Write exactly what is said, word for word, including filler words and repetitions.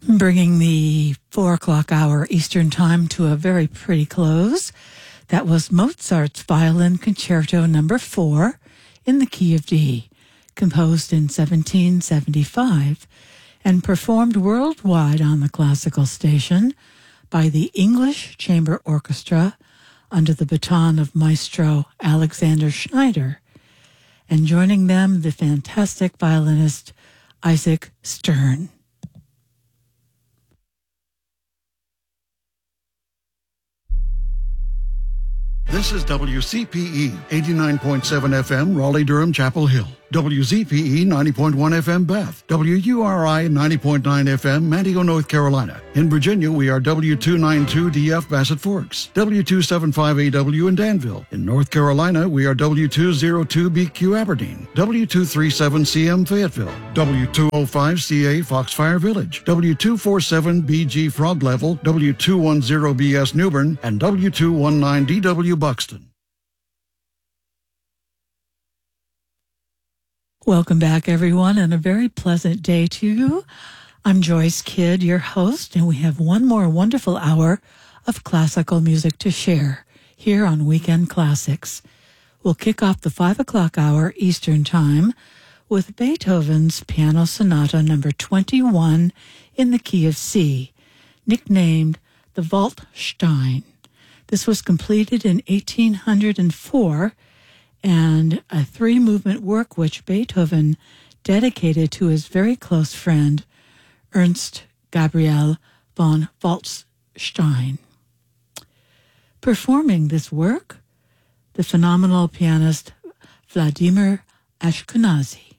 bringing the four o'clock hour Eastern Time to a very pretty close. That was Mozart's Violin Concerto Number Four in the key of D, composed in seventeen seventy-five and performed worldwide on the classical station by the English Chamber Orchestra under the baton of Maestro Alexander Schneider, and joining them, the fantastic violinist Isaac Stern. This is W C P E, eighty-nine point seven F M, Raleigh-Durham, Chapel Hill. W Z P E, ninety point one F M, Bath. W U R I, ninety point nine F M, Manteo, North Carolina. In Virginia, we are W two ninety-two D F, Bassett Forks. W two seventy-five A W in Danville. In North Carolina, we are W two oh two B Q, Aberdeen. W two thirty-seven C M, Fayetteville. W two oh five C A, Foxfire Village. W two forty-seven B G, Frog Level. W two ten B S, Newbern. And W two nineteen D W, Buxton. Welcome back, everyone, and a very pleasant day to you. I'm Joyce Kidd, your host, and we have one more wonderful hour of classical music to share here on Weekend Classics. We'll kick off the five o'clock hour Eastern Time with Beethoven's Piano Sonata Number twenty-one in the key of C, nicknamed the Waldstein. This was completed in eighteen hundred four and a three-movement work which Beethoven dedicated to his very close friend, Ernst Gabriel von Waldstein. Performing this work, the phenomenal pianist Vladimir Ashkenazy.